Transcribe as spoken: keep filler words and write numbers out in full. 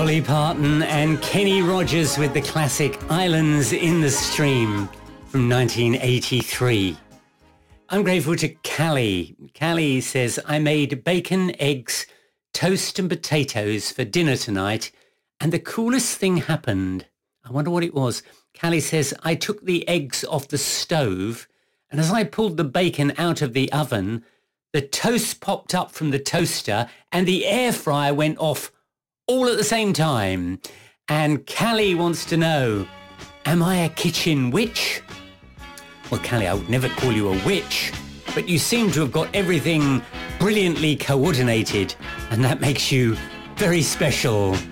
Dolly Parton and Kenny Rogers with the classic Islands in the Stream from nineteen eighty-three. I'm grateful to Callie. Callie says, I made bacon, eggs, toast and potatoes for dinner tonight, and the coolest thing happened. I wonder what it was. Callie says, I took the eggs off the stove, and as I pulled the bacon out of the oven, the toast popped up from the toaster and the air fryer went off all at the same time. And Callie wants to know, am I a kitchen witch? Well, Callie, I would never call you a witch, but you seem to have got everything brilliantly coordinated, and that makes you very special.